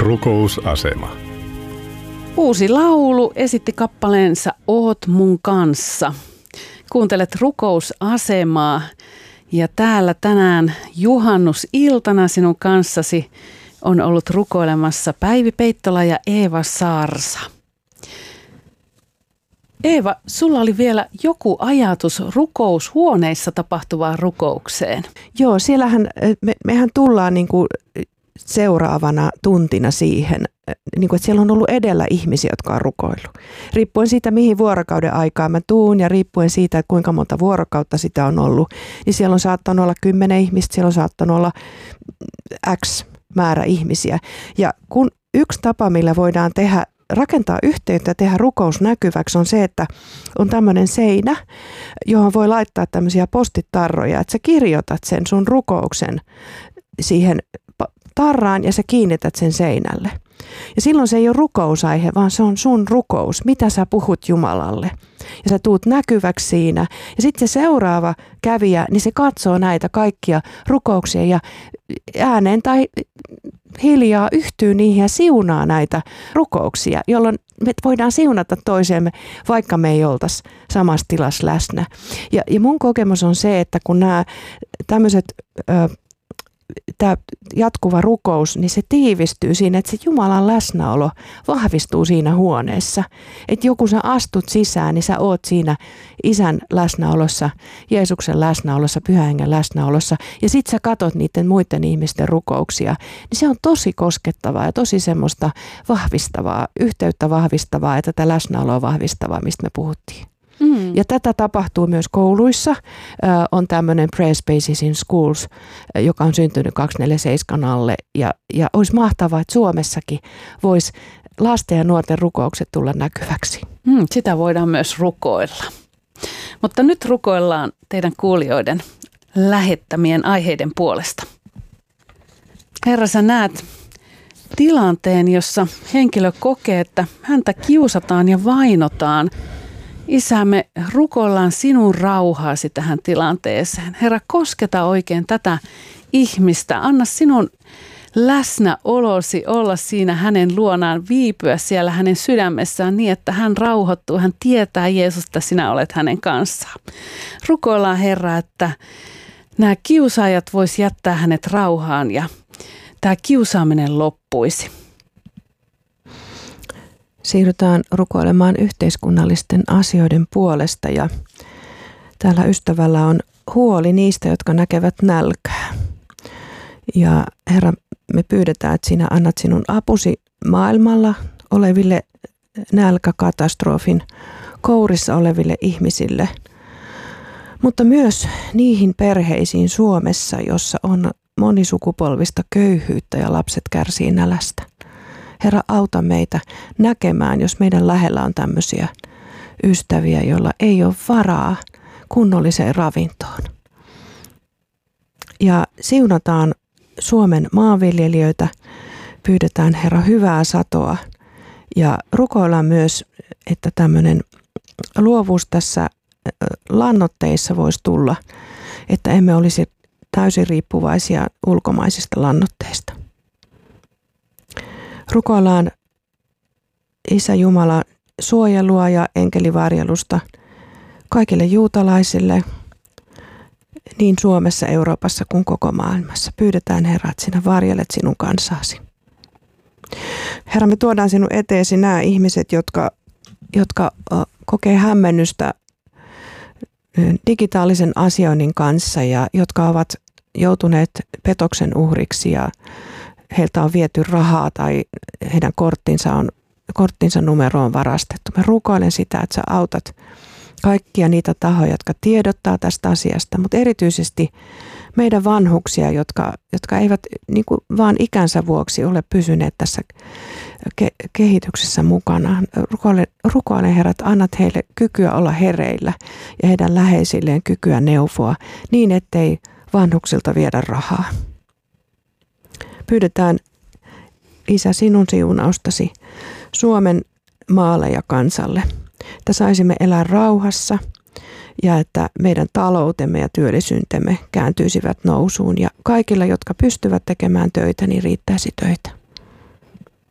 Rukousasema. Uusi laulu esitti kappaleensa Oot mun kanssa. Kuuntelet Rukousasemaa ja täällä tänään juhannusiltana sinun kanssasi on ollut rukoilemassa Päivi Peittola ja Eeva Saarsa. Eeva, sulla oli vielä joku ajatus rukoushuoneissa tapahtuvaan rukoukseen. Joo, siellähän mehän tullaan niin kuin seuraavana tuntina siihen, niin kuin, että siellä on ollut edellä ihmisiä, jotka on rukoillut. Riippuen siitä, mihin vuorokauden aikaan mä tuun ja riippuen siitä, että kuinka monta vuorokautta sitä on ollut, niin siellä on saattanut olla 10 ihmistä, siellä on saattanut olla X määrä ihmisiä. Ja kun yksi tapa, millä voidaan rakentaa yhteyttä ja tehdä rukous näkyväksi on se, että on tämmöinen seinä, johon voi laittaa tämmöisiä postitarroja, että sä kirjoitat sen sun rukouksen siihen tarraan ja sä kiinnität sen seinälle. Ja silloin se ei ole rukousaihe, vaan se on sun rukous, mitä sä puhut Jumalalle. Ja sä tuut näkyväksi siinä. Ja sitten se seuraava kävijä, niin se katsoo näitä kaikkia rukouksia ja ääneen tai hiljaa yhtyy niihin ja siunaa näitä rukouksia, jolloin me voidaan siunata toisemme, vaikka me ei oltaisi samassa tilassa läsnä. Ja mun kokemus on se, että kun nämä tämmöiset tämä jatkuva rukous, niin se tiivistyy siinä, että se Jumalan läsnäolo vahvistuu siinä huoneessa. Että joku sä astut sisään, niin sä oot siinä Isän läsnäolossa, Jeesuksen läsnäolossa, Pyhän Hengen läsnäolossa. Ja sit sä katot niiden muiden ihmisten rukouksia. Niin se on tosi koskettavaa ja tosi semmoista vahvistavaa, yhteyttä vahvistavaa ja tätä läsnäoloa vahvistavaa, mistä me puhuttiin. Ja tätä tapahtuu myös kouluissa. On tämmöinen Prayer Spaces in Schools, joka on syntynyt 247 alle. Ja olisi mahtavaa, että Suomessakin voisi lasten ja nuorten rukoukset tulla näkyväksi. Sitä voidaan myös rukoilla. Mutta nyt rukoillaan teidän kuulijoiden lähettämien aiheiden puolesta. Herra, sä näet tilanteen, jossa henkilö kokee, että häntä kiusataan ja vainotaan. Isä, me rukoillaan sinun rauhaasi tähän tilanteeseen. Herra, kosketa oikein tätä ihmistä. Anna sinun läsnäolosi olla siinä hänen luonaan, viipyä siellä hänen sydämessään niin, että hän rauhoittuu. Hän tietää, Jeesus, että sinä olet hänen kanssaan. Rukoillaan, Herra, että nämä kiusaajat vois jättää hänet rauhaan ja tämä kiusaaminen loppuisi. Siirrytään rukoilemaan yhteiskunnallisten asioiden puolesta ja täällä ystävällä on huoli niistä, jotka näkevät nälkää. Ja Herra, me pyydetään, että sinä annat sinun apusi maailmalla oleville nälkäkatastrofin kourissa oleville ihmisille, mutta myös niihin perheisiin Suomessa, jossa on monisukupolvista köyhyyttä ja lapset kärsii nälästä. Herra, auta meitä näkemään, jos meidän lähellä on tämmöisiä ystäviä, joilla ei ole varaa kunnolliseen ravintoon. Ja siunataan Suomen maanviljelijöitä, pyydetään Herra hyvää satoa ja rukoillaan myös, että tämmöinen luovuus tässä lannoitteissa voisi tulla, että emme olisi täysin riippuvaisia ulkomaisista lannoitteista. Rukoillaan Isä Jumala suojelua ja enkelivarjelusta kaikille juutalaisille niin Suomessa, Euroopassa kuin koko maailmassa. Pyydetään Herra, että sinä varjelet sinun kansaasi. Herra, me tuodaan sinun eteesi nämä ihmiset, jotka kokee hämmennystä digitaalisen asioinnin kanssa ja jotka ovat joutuneet petoksen uhriksi ja heiltä on viety rahaa tai heidän korttinsa numero on varastettu. Mä rukoilen sitä, että sä autat kaikkia niitä tahoja, jotka tiedottaa tästä asiasta, mutta erityisesti meidän vanhuksia, jotka eivät niin kuin vaan ikänsä vuoksi ole pysyneet tässä kehityksessä mukana. Rukoilen Herra, että annat heille kykyä olla hereillä ja heidän läheisilleen kykyä neuvoa niin, ettei vanhuksilta viedä rahaa. Pyydetään, Isä, sinun siunaustasi Suomen maalle ja kansalle, että saisimme elää rauhassa ja että meidän taloutemme ja työllisyytemme kääntyisivät nousuun ja kaikilla, jotka pystyvät tekemään töitä, niin riittäisi töitä.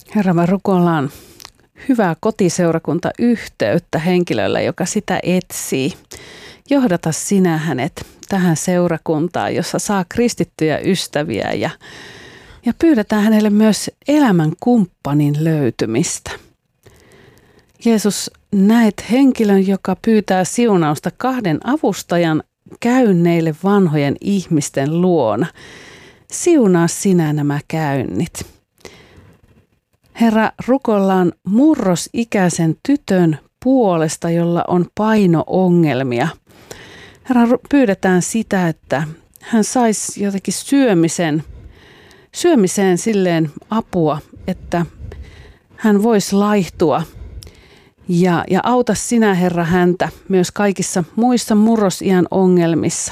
Herra, me rukoillaan hyvää kotiseurakuntayhteyttä henkilölle, joka sitä etsii. Johdata sinä hänet tähän seurakuntaan, jossa saa kristittyjä ystäviä ja pyydetään hänelle myös elämän kumppanin löytymistä. Jeesus, näet henkilön, joka pyytää siunausta 2 avustajan käynneille vanhojen ihmisten luona. Siunaa sinä nämä käynnit. Herra, rukoillaan murrosikäisen tytön puolesta, jolla on paino-ongelmia. Herra, pyydetään sitä, että hän saisi jotenkin syömiseen silleen apua, että hän voisi laihtua. Ja auta sinä, Herra, häntä myös kaikissa muissa murrosiän ongelmissa.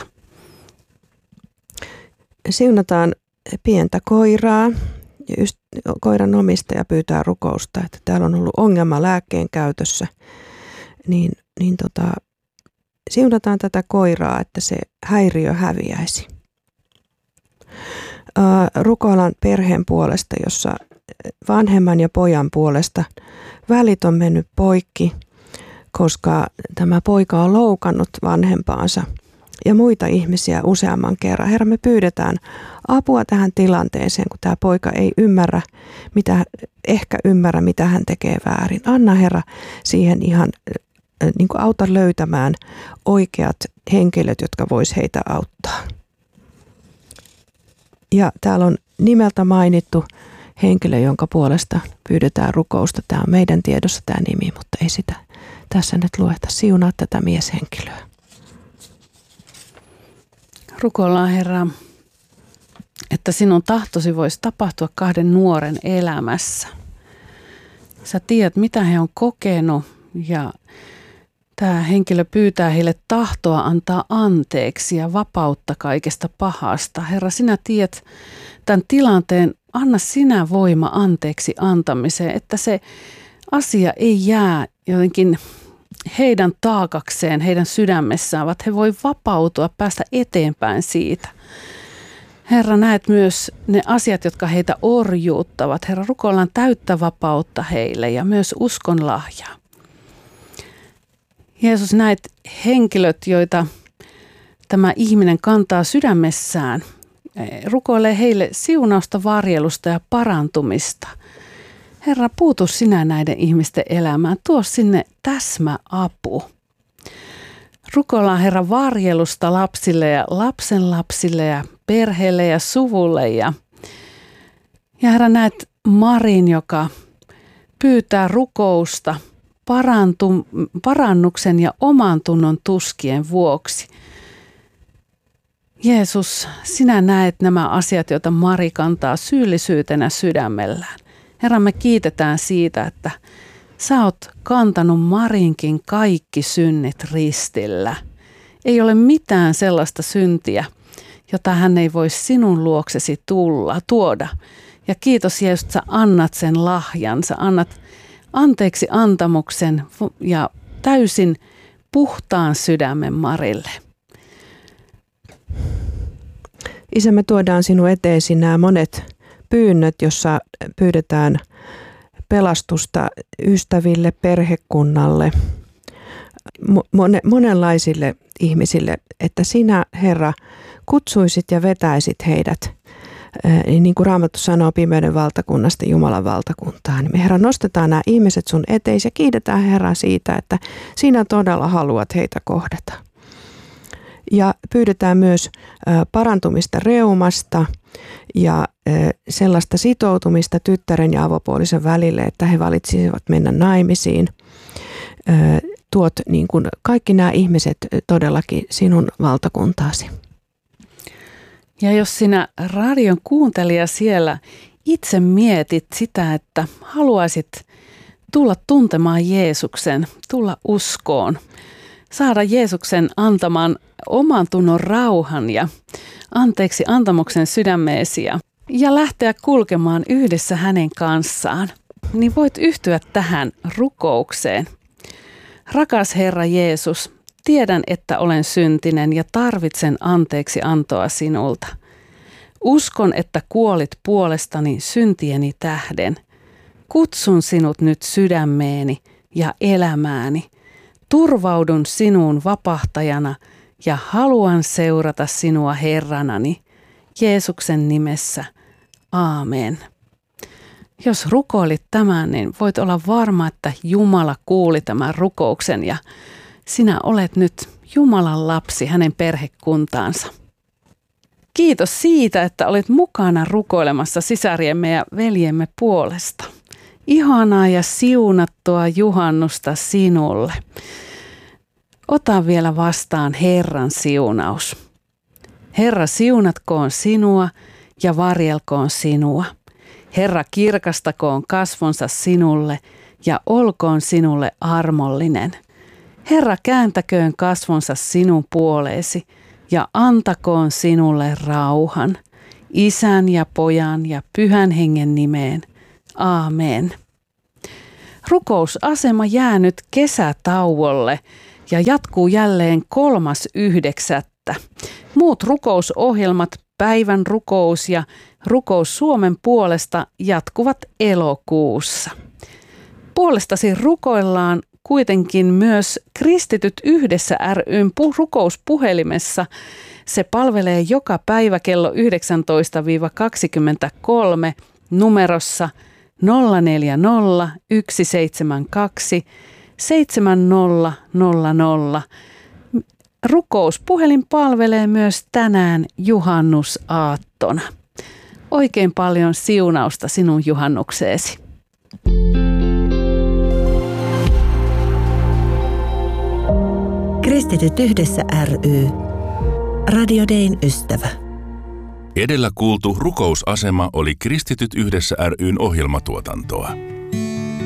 Siunataan pientä koiraa ja koiran omistaja pyytää rukousta, että täällä on ollut ongelma lääkkeen käytössä. Siunataan tätä koiraa, että se häiriö häviäisi. Rukoillaan perheen puolesta, jossa vanhemman ja pojan puolesta välit on mennyt poikki, koska tämä poika on loukannut vanhempaansa ja muita ihmisiä useamman kerran. Herra, me pyydetään apua tähän tilanteeseen, kun tämä poika ei ymmärrä, mitä hän tekee väärin. Anna, Herra, siihen ihan niin kuin auta löytämään oikeat henkilöt, jotka vois heitä auttaa. Ja täällä on nimeltä mainittu henkilö, jonka puolesta pyydetään rukousta. Tämä on meidän tiedossa tämä nimi, mutta ei sitä tässä nyt lueta. Siunaa tätä mieshenkilöä. Rukoillaan, Herra, että sinun tahtosi voisi tapahtua 2 nuoren elämässä. Sä tiedät, mitä he on kokenut ja tämä henkilö pyytää heille tahtoa antaa anteeksi ja vapautta kaikesta pahasta. Herra, sinä tiedät tämän tilanteen, anna sinä voima anteeksi antamiseen, että se asia ei jää jotenkin heidän taakakseen, heidän sydämessään, vaan he voi vapautua, päästä eteenpäin siitä. Herra, näet myös ne asiat, jotka heitä orjuuttavat. Herra, rukoillaan täyttä vapautta heille ja myös uskon lahjaa. Jeesus, näet henkilöt, joita tämä ihminen kantaa sydämessään. Rukoilee heille siunausta, varjelusta ja parantumista. Herra, puutu sinä näiden ihmisten elämään. Tuo sinne täsmäapu. Rukoillaan, Herra, varjelusta lapsille ja lapsenlapsille ja perheelle ja suvulle. Ja Herra, näet Marin, joka pyytää rukousta parannuksen ja oman tunnon tuskien vuoksi. Jeesus, sinä näet nämä asiat, joita Mari kantaa syyllisyytenä sydämellään. Herra, me kiitetään siitä, että sä oot kantanut Marinkin kaikki synnit ristillä. Ei ole mitään sellaista syntiä, jota hän ei voi sinun luoksesi tuoda. Ja kiitos Jeesus, että sä annat sen lahjan, sä annat anteeksi antamuksen ja täysin puhtaan sydämen Marille. Isä, me tuodaan sinun eteesi nämä monet pyynnöt, jossa pyydetään pelastusta ystäville, perhekunnalle, monenlaisille ihmisille, että sinä, Herra, kutsuisit ja vetäisit heidät, niin kuin Raamattu sanoo, pimeyden valtakunnasta Jumalan valtakuntaan. Niin me, Herra, nostetaan nämä ihmiset sun eteisi ja kiitetään, Herra, siitä, että sinä todella haluat heitä kohdata. Ja pyydetään myös parantumista reumasta ja sellaista sitoutumista tyttären ja avopuolisen välille, että he valitsisivat mennä naimisiin. Tuot niin kuin kaikki nämä ihmiset todellakin sinun valtakuntaasi. Ja jos sinä radion kuuntelija siellä itse mietit sitä, että haluaisit tulla tuntemaan Jeesuksen, tulla uskoon, saada Jeesuksen antamaan oman tunnon rauhan ja anteeksi antamuksen sydämeesi ja lähteä kulkemaan yhdessä hänen kanssaan, niin voit yhtyä tähän rukoukseen. Rakas Herra Jeesus, tiedän, että olen syntinen ja tarvitsen anteeksi antoa sinulta. Uskon, että kuolit puolestani syntieni tähden. Kutsun sinut nyt sydämeeni ja elämääni. Turvaudun sinuun vapahtajana ja haluan seurata sinua Herranani. Jeesuksen nimessä. Aamen. Jos rukoilit tämän, niin voit olla varma, että Jumala kuuli tämän rukouksen ja sinä olet nyt Jumalan lapsi hänen perhekuntaansa. Kiitos siitä, että olet mukana rukoilemassa sisariemme ja veljemme puolesta. Ihanaa ja siunattua juhannusta sinulle. Ota vielä vastaan Herran siunaus. Herra siunatkoon sinua ja varjelkoon sinua. Herra kirkastakoon kasvonsa sinulle ja olkoon sinulle armollinen. Herra kääntäköön kasvonsa sinun puoleesi ja antakoon sinulle rauhan. Isän ja Pojan ja Pyhän Hengen nimeen. Aamen. Rukousasema jää nyt kesätauolle ja jatkuu jälleen 3.9. Muut rukousohjelmat, päivän rukous ja rukous Suomen puolesta jatkuvat elokuussa. Puolestasi rukoillaan kuitenkin myös Kristityt yhdessä ry:n rukouspuhelimessa. Se palvelee joka päivä kello 19-23 numerossa 040 172 7000. Rukouspuhelin palvelee myös tänään juhannusaattona. Oikein paljon siunausta sinun juhannukseesi. Kristityt yhdessä ry. Radio Dayn ystävä. Edellä kuultu rukousasema oli Kristityt yhdessä ry:n ohjelmatuotantoa.